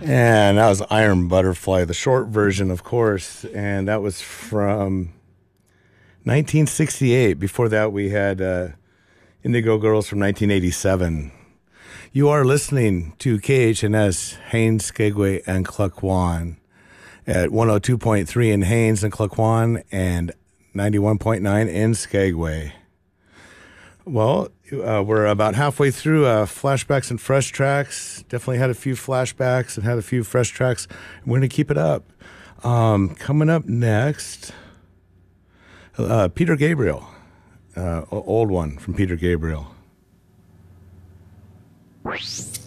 And that was Iron Butterfly, the short version, of course. And that was from 1968. Before that, we had Indigo Girls from 1987. You are listening to KHNS, Haines, Skagway, and Klukwan at 102.3 in Haines and Klukwan and 91.9 in Skagway. Well, we're about halfway through flashbacks and fresh tracks. Definitely had a few flashbacks and had a few fresh tracks. We're going to keep it up. Coming up next, Peter Gabriel, old one from Peter Gabriel.